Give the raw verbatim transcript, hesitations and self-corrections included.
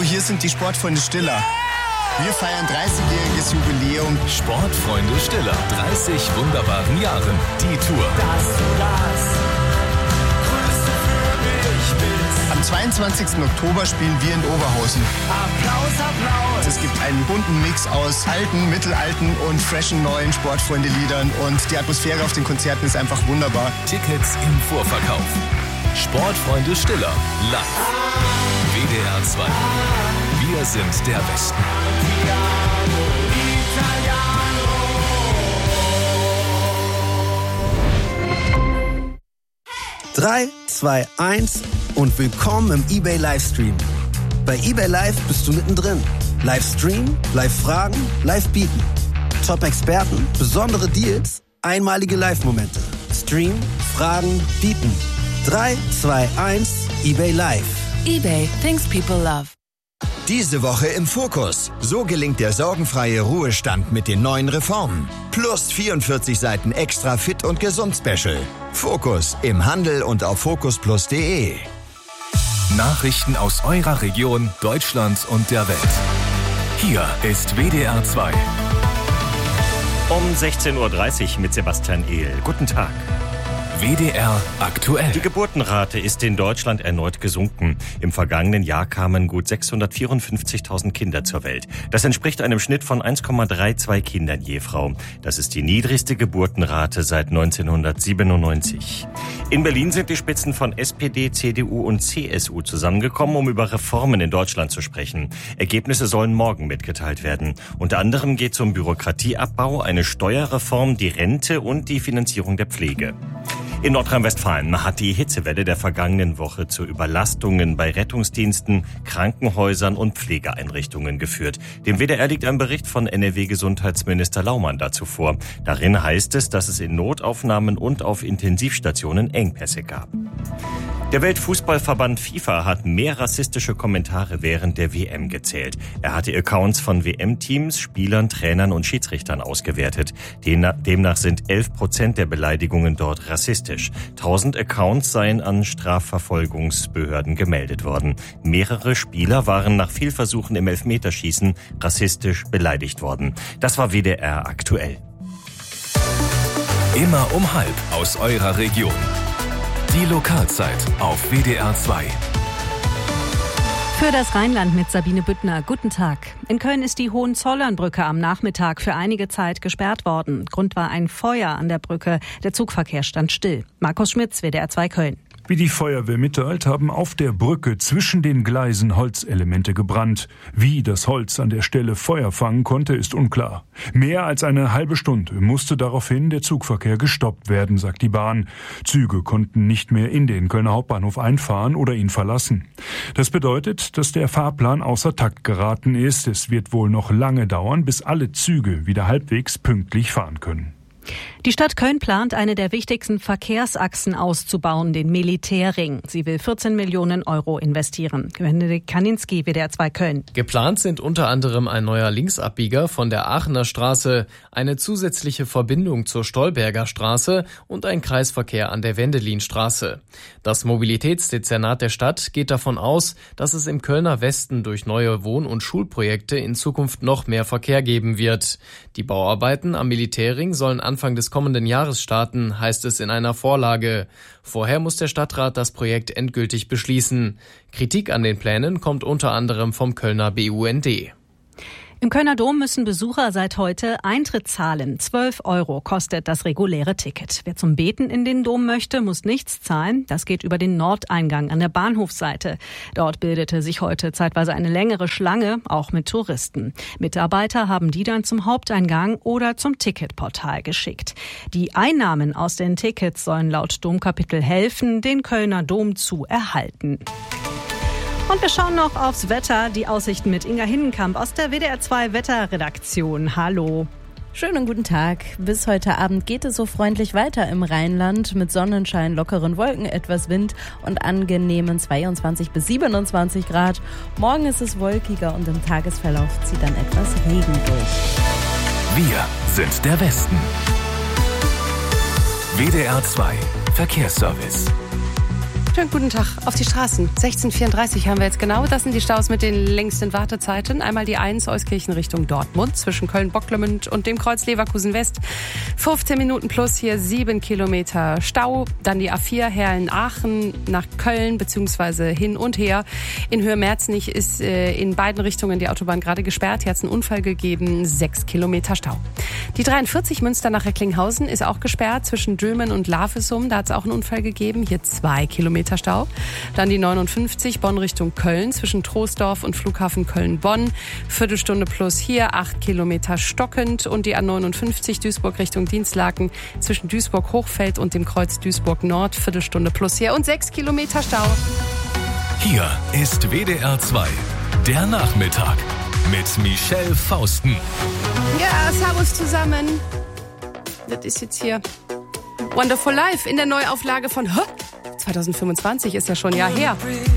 hier sind die Sportfreunde Stiller. Wir feiern dreißigjähriges Jubiläum. Sportfreunde Stiller, dreißig wunderbaren Jahren. Die Tour. Dass du das Größte für mich bist. Am zweiundzwanzigsten Oktober spielen wir in Oberhausen. Applaus, Applaus. Es gibt einen bunten Mix aus alten, mittelalten und freshen neuen Sportfreunde-Liedern. Und die Atmosphäre auf den Konzerten ist einfach wunderbar. Tickets im Vorverkauf. Sportfreunde Stiller, live. W D R zwei. Wir sind der Westen. drei, zwei, eins und willkommen im eBay Livestream. Bei eBay Live bist du mittendrin. Livestream, Live-Fragen, Live-Bieten. Top-Experten, besondere Deals, einmalige Live-Momente. Stream, Fragen, Bieten. drei, zwei, eins, eBay Live. eBay, things people love. Diese Woche im Fokus. So gelingt der sorgenfreie Ruhestand mit den neuen Reformen. Plus vierundvierzig Seiten extra Fit und Gesund Special. Fokus im Handel und auf fokus plus punkt de. Nachrichten aus eurer Region, Deutschland und der Welt. Hier ist W D R zwei. Um sechzehn Uhr dreißig mit Sebastian Ehl. Guten Tag. W D R aktuell. Die Geburtenrate ist in Deutschland erneut gesunken. Im vergangenen Jahr kamen gut sechshundertvierundfünfzigtausend Kinder zur Welt. Das entspricht einem Schnitt von eins Komma zweiunddreißig Kindern je Frau. Das ist die niedrigste Geburtenrate seit neunzehnhundertsiebenundneunzig. In Berlin sind die Spitzen von S P D, C D U und C S U zusammengekommen, um über Reformen in Deutschland zu sprechen. Ergebnisse sollen morgen mitgeteilt werden. Unter anderem geht es um Bürokratieabbau, eine Steuerreform, die Rente und die Finanzierung der Pflege. In Nordrhein-Westfalen hat die Hitzewelle der vergangenen Woche zu Überlastungen bei Rettungsdiensten, Krankenhäusern und Pflegeeinrichtungen geführt. Dem W D R liegt ein Bericht von N R W-Gesundheitsminister Laumann dazu vor. Darin heißt es, dass es in Notaufnahmen und auf Intensivstationen Engpässe gab. Der Weltfußballverband FIFA hat mehr rassistische Kommentare während der W M gezählt. Er hat die Accounts von W M-Teams, Spielern, Trainern und Schiedsrichtern ausgewertet. Demnach sind elf Prozent der Beleidigungen dort rassistisch. tausend Accounts seien an Strafverfolgungsbehörden gemeldet worden. Mehrere Spieler waren nach Fehlversuchen im Elfmeterschießen rassistisch beleidigt worden. Das war W D R aktuell. Immer um halb aus eurer Region. Die Lokalzeit auf W D R zwei. Für das Rheinland mit Sabine Büttner. Guten Tag. In Köln ist die Hohenzollernbrücke am Nachmittag für einige Zeit gesperrt worden. Grund war ein Feuer an der Brücke. Der Zugverkehr stand still. Markus Schmitz, W D R zwei Köln. Wie die Feuerwehr mitteilt, haben auf der Brücke zwischen den Gleisen Holzelemente gebrannt. Wie das Holz an der Stelle Feuer fangen konnte, ist unklar. Mehr als eine halbe Stunde musste daraufhin der Zugverkehr gestoppt werden, sagt die Bahn. Züge konnten nicht mehr in den Kölner Hauptbahnhof einfahren oder ihn verlassen. Das bedeutet, dass der Fahrplan außer Takt geraten ist. Es wird wohl noch lange dauern, bis alle Züge wieder halbwegs pünktlich fahren können. Die Stadt Köln plant, eine der wichtigsten Verkehrsachsen auszubauen, den Militärring. Sie will vierzehn Millionen Euro investieren. Benedikt Kaninski, W D R zwei Köln. Geplant sind unter anderem ein neuer Linksabbieger von der Aachener Straße, eine zusätzliche Verbindung zur Stolberger Straße und ein Kreisverkehr an der Wendelinstraße. Das Mobilitätsdezernat der Stadt geht davon aus, dass es im Kölner Westen durch neue Wohn- und Schulprojekte in Zukunft noch mehr Verkehr geben wird. Die Bauarbeiten am Militärring sollen Anfang des kommenden Jahres starten, heißt es in einer Vorlage. Vorher muss der Stadtrat das Projekt endgültig beschließen. Kritik an den Plänen kommt unter anderem vom Kölner B U N D. Im Kölner Dom müssen Besucher seit heute Eintritt zahlen. zwölf Euro kostet das reguläre Ticket. Wer zum Beten in den Dom möchte, muss nichts zahlen. Das geht über den Nordeingang an der Bahnhofsseite. Dort bildete sich heute zeitweise eine längere Schlange, auch mit Touristen. Mitarbeiter haben die dann zum Haupteingang oder zum Ticketportal geschickt. Die Einnahmen aus den Tickets sollen laut Domkapitel helfen, den Kölner Dom zu erhalten. Und wir schauen noch aufs Wetter, die Aussichten mit Inga Hinnenkamp aus der W D R zwei Wetterredaktion. Hallo. Schönen guten Tag. Bis heute Abend geht es so freundlich weiter im Rheinland mit Sonnenschein, lockeren Wolken, etwas Wind und angenehmen zweiundzwanzig bis siebenundzwanzig Grad. Morgen ist es wolkiger und im Tagesverlauf zieht dann etwas Regen durch. Wir sind der Westen. W D R zwei Verkehrsservice. Schönen guten Tag auf die Straßen. sechzehn Uhr vierunddreißig haben wir jetzt genau. Das sind die Staus mit den längsten Wartezeiten. Einmal die eins Euskirchen Richtung Dortmund zwischen Köln-Bocklemünd und dem Kreuz Leverkusen West. fünfzehn Minuten plus hier sieben Kilometer Stau. Dann die A vier Herlen-Aachen nach Köln beziehungsweise hin und her. In Höhe Merznich ist äh, in beiden Richtungen die Autobahn gerade gesperrt. Hier hat es einen Unfall gegeben. sechs Kilometer Stau. Die dreiundvierzig Münster nach Recklinghausen ist auch gesperrt zwischen Dülmen und Lavesum. Da hat es auch einen Unfall gegeben. Hier zwei Kilometer Stau. Dann die neunundfünfzig Bonn Richtung Köln zwischen Troisdorf und Flughafen Köln-Bonn. Viertelstunde plus hier, acht Kilometer stockend. Und die A neunundfünfzig Duisburg Richtung Dienstlaken zwischen Duisburg-Hochfeld und dem Kreuz Duisburg-Nord. Viertelstunde plus hier und sechs Kilometer Stau. Hier ist W D R zwei, der Nachmittag mit Michelle Fausten. Ja, servus zusammen. Das ist jetzt hier Wonderful Life in der Neuauflage von zwanzig fünfundzwanzig, ist ja schon ein Jahr her.